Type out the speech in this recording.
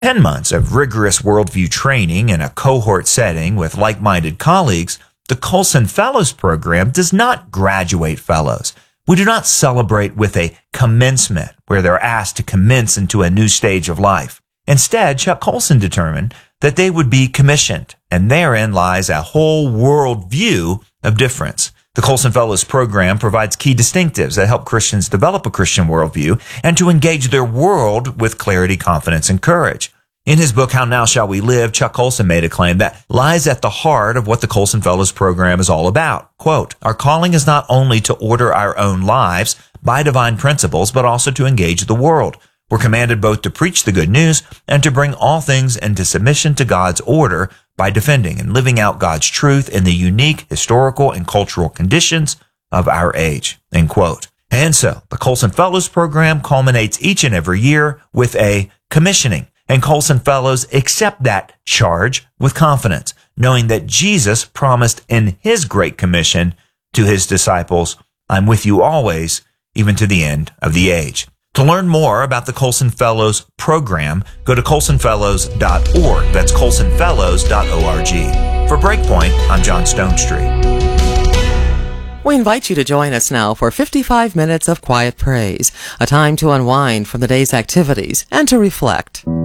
10 months of rigorous worldview training in a cohort setting with like-minded colleagues, the Colson Fellows Program does not graduate fellows. We do not celebrate with a commencement where they're asked to commence into a new stage of life. Instead, Chuck Colson determined that they would be commissioned, and therein lies a whole worldview of difference. The Colson Fellows Program provides key distinctives that help Christians develop a Christian worldview and to engage their world with clarity, confidence, and courage. In his book, How Now Shall We Live, Chuck Colson made a claim that lies at the heart of what the Colson Fellows Program is all about. Quote, "Our calling is not only to order our own lives by divine principles, but also to engage the world. We're commanded both to preach the good news and to bring all things into submission to God's order by defending and living out God's truth in the unique historical and cultural conditions of our age." End quote. And so, the Colson Fellows Program culminates each and every year with a commissioning. And Colson Fellows accept that charge with confidence, knowing that Jesus promised in his Great Commission to his disciples, "I'm with you always, even to the end of the age." To learn more about the Colson Fellows Program, go to colsonfellows.org. That's colsonfellows.org. For Breakpoint, I'm John Stonestreet. We invite you to join us now for 55 minutes of quiet praise, a time to unwind from the day's activities and to reflect.